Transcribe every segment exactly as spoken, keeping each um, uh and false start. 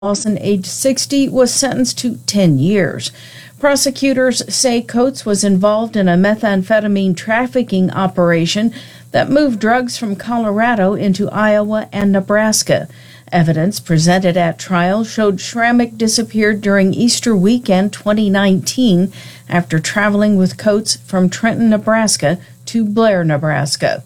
Lawson, age sixty, was sentenced to ten years. Prosecutors say Coates was involved in a methamphetamine trafficking operation that moved drugs from Colorado into Iowa and Nebraska. Evidence presented at trial showed Schrammick disappeared during Easter weekend twenty nineteen after traveling with Coates from Trenton, Nebraska to Blair, Nebraska.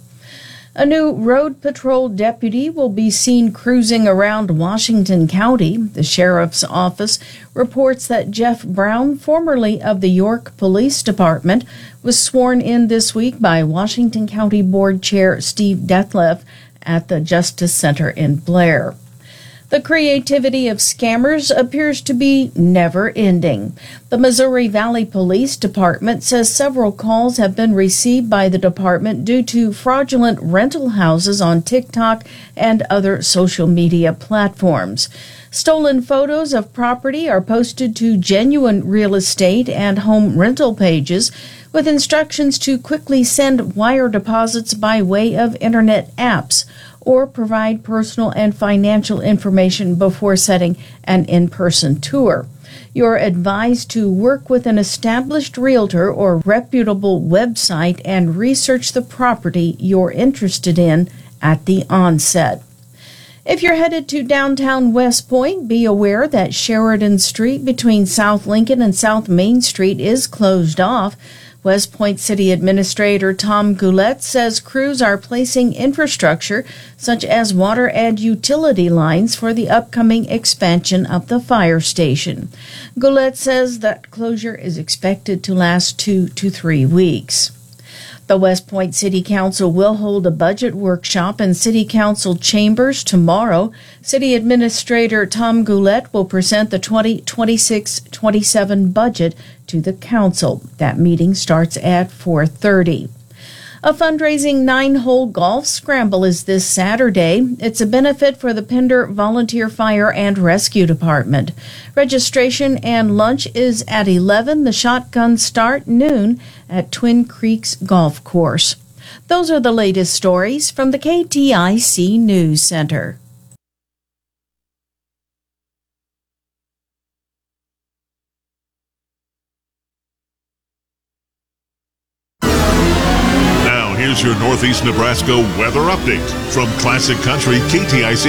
A new road patrol deputy will be seen cruising around Washington County. The sheriff's office reports that Jeff Brown, formerly of the York Police Department, was sworn in this week by Washington County Board Chair Steve Detlef at the Justice Center in Blair. The creativity of scammers appears to be never-ending. The Missouri Valley Police Department says several calls have been received by the department due to fraudulent rental houses on TikTok and other social media platforms. Stolen photos of property are posted to genuine real estate and home rental pages with instructions to quickly send wire deposits by way of internet apps, or provide personal and financial information before setting an in-person tour. You're advised to work with an established realtor or reputable website and research the property you're interested in at the onset. If you're headed to downtown West Point, be aware that Sheridan Street between South Lincoln and South Main Street is closed off. West Point City Administrator Tom Goulet says crews are placing infrastructure such as water and utility lines for the upcoming expansion of the fire station. Goulet says that closure is expected to last two to three weeks. The West Point City Council will hold a budget workshop in City Council chambers tomorrow. City Administrator Tom Goulet will present the twenty twenty-six twenty-seven budget to the council. That meeting starts at four thirty. A fundraising nine-hole golf scramble is this Saturday. It's a benefit for the Pender Volunteer Fire and Rescue Department. Registration and lunch is at eleven. The shotgun start noon at Twin Creeks Golf Course. Those are the latest stories from the K T I C News Center. Here's your Northeast Nebraska weather update from Classic Country K T I C.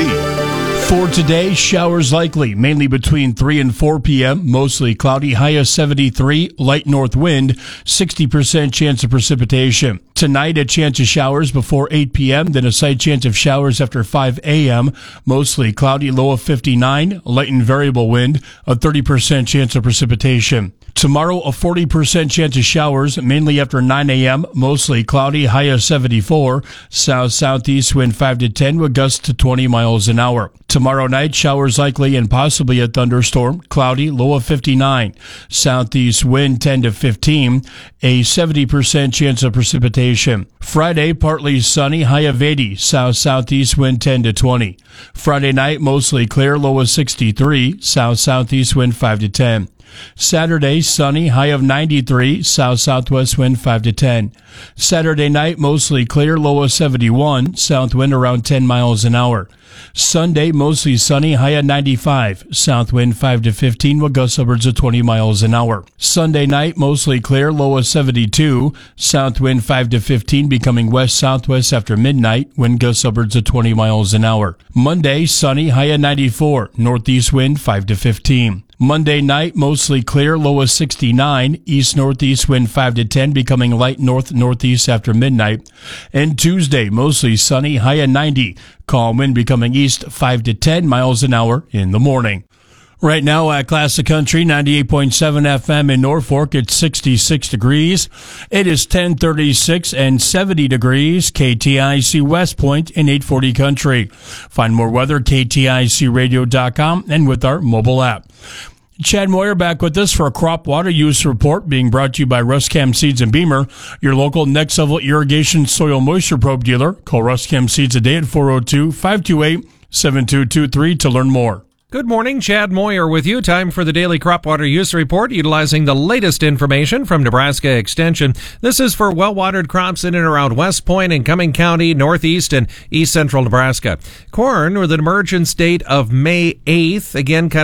For today, showers likely, mainly between three and four p.m., mostly cloudy, high of seventy-three, light north wind, sixty percent chance of precipitation. Tonight, a chance of showers before eight p.m., then a slight chance of showers after five a.m., mostly cloudy, low of fifty-nine, light and variable wind, a thirty percent chance of precipitation. Tomorrow, a forty percent chance of showers, mainly after nine a.m., mostly cloudy, high of seventy-four, south-southeast wind five to ten, with gusts to twenty miles an hour. Tomorrow night, showers likely and possibly a thunderstorm, cloudy, low of fifty-nine, southeast wind ten to fifteen, a seventy percent chance of precipitation. Friday, partly sunny, high of eighty, south-southeast wind ten to twenty. Friday night, mostly clear, low of sixty-three, south-southeast wind five to ten. Saturday, sunny, high of ninety-three, south-southwest wind five to ten. Saturday night, mostly clear, low of seventy-one, south wind around ten miles an hour. Sunday, mostly sunny, high of ninety-five, south wind five to fifteen, with gusts upwards of twenty miles an hour. Sunday night, mostly clear, low of seventy-two, south wind five to fifteen, becoming west-southwest after midnight, wind gusts upwards of twenty miles an hour. Monday, sunny, high of ninety-four, northeast wind five to fifteen. Monday night, mostly clear, low of sixty-nine, east-northeast wind five to ten, becoming light north-northeast after midnight. And Tuesday, mostly sunny, high of ninety, calm wind becoming east five to ten miles an hour in the morning. Right now at Classic Country ninety-eight point seven F M in Norfolk, it's sixty-six degrees. It is ten thirty-six and seventy degrees. K T I C West Point in eight forty Country. Find more weather, K T I C radio dot com, and with our mobile app. Chad Moyer back with us for a crop water use report being brought to you by Ruscam Seeds and Beamer, your local next level irrigation soil moisture probe dealer. Call Ruscam Seeds today at four oh two, five two eight, seven two two three to learn more. Good morning, Chad Moyer with you. Time for the Daily Crop Water Use Report, utilizing the latest information from Nebraska Extension. This is for well-watered crops in and around West Point and Cumming County, northeast and east central Nebraska. Corn with an emergence date of May eighth. Again, kind